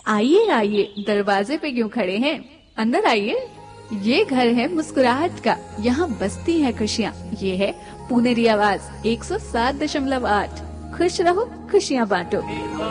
आइए आइए, दरवाजे पे क्यों खड़े हैं, अंदर आइए। ये घर है मुस्कुराहट का, यहाँ बसती है खुशियाँ। ये है पुनेरी आवाज 107.8। खुश रहो, खुशियाँ बांटो।